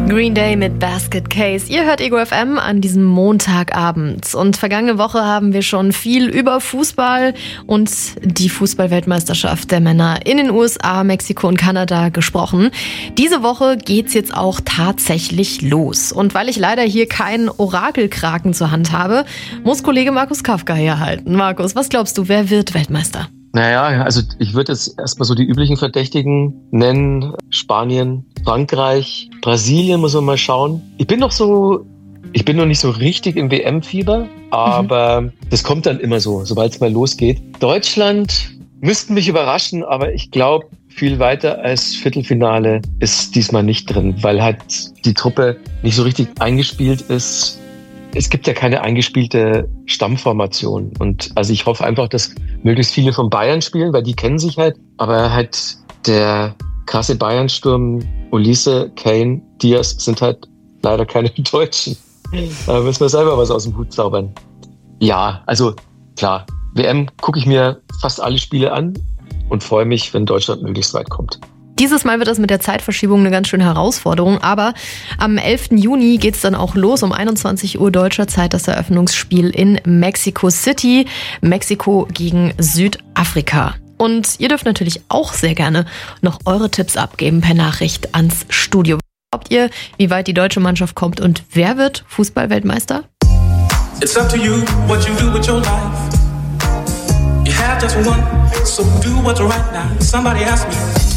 Green Day mit Basket Case. Ihr hört Ego FM an diesem Montagabend. Und vergangene Woche haben wir schon viel über Fußball und die Fußball-Weltmeisterschaft der Männer in den USA, Mexiko und Kanada gesprochen. Diese Woche geht's jetzt auch tatsächlich los. Und weil ich leider hier keinen Orakelkraken zur Hand habe, muss Kollege Markus Kafka herhalten. Markus, was glaubst du, wer wird Weltmeister? Naja, also ich würde jetzt erstmal so die üblichen Verdächtigen nennen. Spanien, Frankreich, Brasilien muss man mal schauen. Ich bin noch nicht so richtig im WM-Fieber, aber das kommt dann immer so, sobald es mal losgeht. Deutschland müssten mich überraschen, aber ich glaube, viel weiter als Viertelfinale ist diesmal nicht drin, weil halt die Truppe nicht so richtig eingespielt ist. Es gibt ja keine eingespielte Stammformation. Und also ich hoffe einfach, dass möglichst viele von Bayern spielen, weil die kennen sich halt. Aber halt der krasse Bayern-Sturm, Olise, Kane, Diaz sind halt leider keine Deutschen. Da müssen wir selber was aus dem Hut zaubern. Ja, also klar, WM gucke ich mir fast alle Spiele an und freue mich, wenn Deutschland möglichst weit kommt. Dieses Mal wird das mit der Zeitverschiebung eine ganz schöne Herausforderung, aber am 11. Juni geht's dann auch los, um 21 Uhr deutscher Zeit, das Eröffnungsspiel in Mexico City, Mexiko gegen Südafrika. Und ihr dürft natürlich auch sehr gerne noch eure Tipps abgeben per Nachricht ans Studio. Glaubt ihr, wie weit die deutsche Mannschaft kommt und wer wird Fußball-Weltmeister? It's up to you what you do with your life. You have just one, so do what's right now. Somebody asked me.